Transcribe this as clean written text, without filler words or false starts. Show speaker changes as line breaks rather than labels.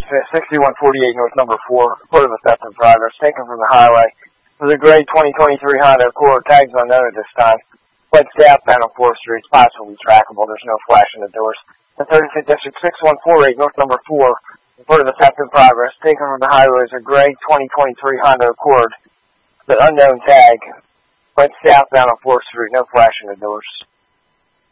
6148 North number 4, report of a theft in progress, taken from the highway. It was a gray 2023 Honda Accord, tags unknown at this time. Went southbound on 4th Street, it's possibly trackable, there's no flash in the doors. The 35th District 6148 North number 4, report of a theft in progress, taken from the highway is a gray 2023 Honda Accord, the unknown tag. Went southbound on 4th Street, no flash in the doors.